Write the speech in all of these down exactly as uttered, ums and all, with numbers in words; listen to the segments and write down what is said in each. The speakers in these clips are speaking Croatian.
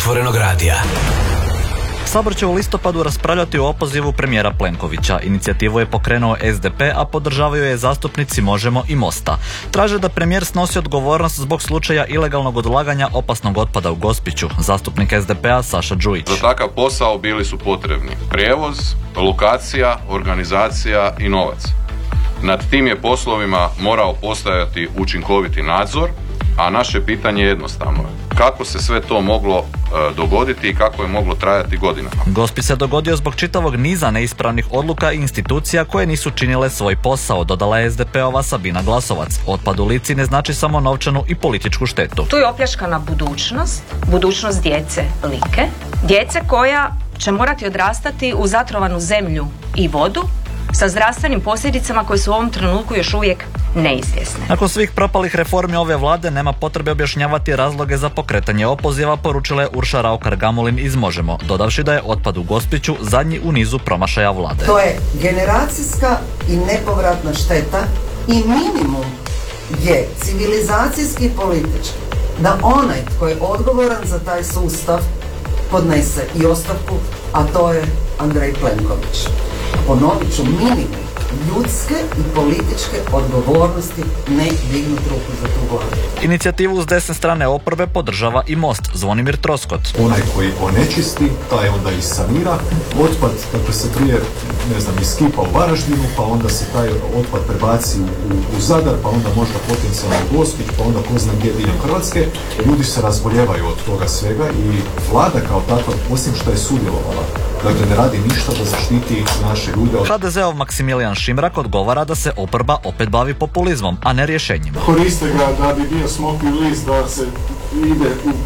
Otvorenog radija. Sabor će u listopadu raspravljati o opozivu premijera Plenkovića. Inicijativu je pokrenuo S D P, a podržavaju je zastupnici Možemo i Mosta. Traže da premijer snosi odgovornost zbog slučaja ilegalnog odlaganja opasnog otpada u Gospiću. Zastupnik S D P-a Saša Đujić. Za takav posao bili su potrebni prijevoz, lokacija, organizacija i novac. Nad tim je poslovima morao postojati učinkoviti nadzor, a naše pitanje je jednostavno. Kako se sve to moglo e, dogoditi i kako je moglo trajati godinama? Gospić se dogodio zbog čitavog niza neispravnih odluka i institucija koje nisu činile svoj posao, dodala je S D P-ova Sabina Glasovac. Otpad u Lici ne znači samo novčanu i političku štetu. Tu je opljačkana budućnost, budućnost djece Like, djece koja će morati odrastati u zatrovanu zemlju i vodu, sa zdravstvenim posljedicama koje su u ovom trenutku još uvijek neizvjesne. Nakon svih propalih reformi ove vlade nema potrebe objašnjavati razloge za pokretanje opoziva, poručila je Urša Raukar-Gamulin iz Možemo, dodavši da je otpad u Gospiću zadnji u nizu promašaja vlade. To je generacijska i nepovratna šteta i minimum je civilizacijski i politički da onaj tko je odgovoran za taj sustav podnese i ostavku, a to je Andrej Plenković. Ponovit ću, minimum ljudske i političke odgovornosti, ne dignut ruku za tu vladu. Inicijativu s desne strane oporbe podržava i Most, Zvonimir Troskot. Onaj koji onečisti, taj onda i sanira. Otpad, dakle se prije, ne znam, iskipa u Varaždinu, pa onda se taj otpad prebaci u, u, u Zadar, pa onda možda potencijalno u Gospić, pa onda ko zna gdje diljem Hrvatske. Ljudi se razboljevaju od toga svega i vlada kao takva, osim što je sudjelovala, dakle ne radi ništa da zaštiti naše ljude. H D Z-ov Maksimilijan Šimrak odgovara da se oporba opet bavi populizmom, a ne rješenjima. Koriste ga da bi bio smokvi list, da se ide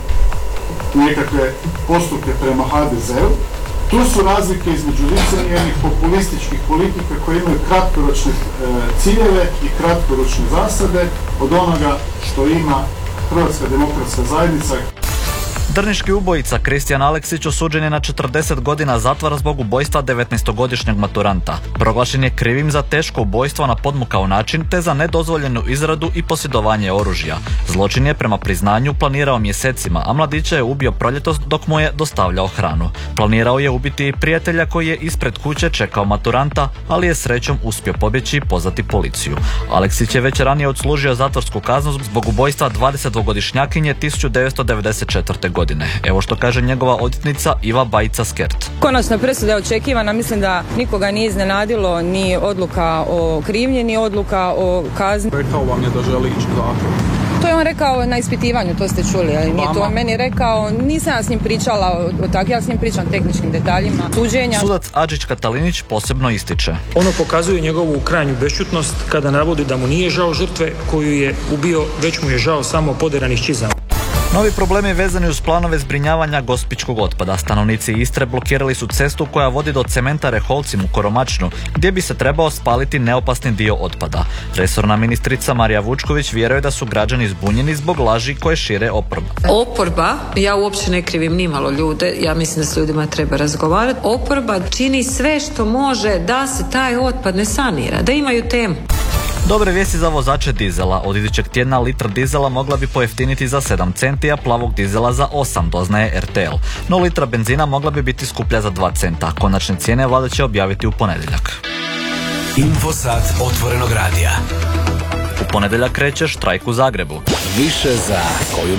u nekakve postupke prema H D Z-u. Tu su razlike između licemjernih populističkih politika koje imaju kratkoročne e, ciljeve i kratkoročne zasade od onoga što ima Hrvatska demokratska zajednica. Drniški ubojica Kristijan Aleksić osuđen je na četrdeset godina zatvora zbog ubojstva devetnaestogodišnjeg maturanta. Proglašen je krivim za teško ubojstvo na podmukao način te za nedozvoljenu izradu i posjedovanje oružja. Zločin je prema priznanju planirao mjesecima, a mladića je ubio proljetos dok mu je dostavljao hranu. Planirao je ubiti i prijatelja koji je ispred kuće čekao maturanta, ali je srećom uspio pobjeći i pozvati policiju. Aleksić je već ranije odslužio zatvorsku kaznu zbog ubojstva dvadesetdvogodišnjakinje tisuću devetsto devedeset četvrte. godine. Evo što kaže njegova odvjetnica Iva Bajica-Skert. Konačna presuda je očekivana, mislim da nikoga nije iznenadilo ni odluka o krivnji, ni odluka o kazni. Rekao vam je da želi ići u zatvor. To je on rekao na ispitivanju, to ste čuli, ali nije to on meni rekao, nisam ja s njim pričala o, o tak, ja s njim pričam tehničkim detaljima suđenja. Sudac Adžić Katalinić posebno ističe. Ono pokazuje njegovu krajnju bešćutnost kada navodi da mu nije žao žrtve koju je ubio, već mu je žao samo poderanih čizama. Novi problemi vezani uz planove zbrinjavanja gospićkog otpada. Stanovnici Istre blokirali su cestu koja vodi do cementare Holcim u Koromačnu, gdje bi se trebao spaliti neopasni dio otpada. Resorna ministrica Marija Vučković vjeruje da su građani zbunjeni zbog laži koje šire oporba. Oporba, ja uopće ne krivim nimalo ljude, ja mislim da s ljudima treba razgovarati. Oporba čini sve što može da se taj otpad ne sanira, da imaju temu. Dobre vijesti za vozače dizela. Od idućeg tjedna litra dizela mogla bi pojeftiniti za sedam centi, a plavog dizela za osam, doznaje R T L. No litra benzina mogla bi biti skuplja za dva centa. Konačne cijene vlada će objaviti u ponedjeljak. Infosat Otvorenog radija. U ponedjeljak kreće štrajk u Zagrebu. Više za koju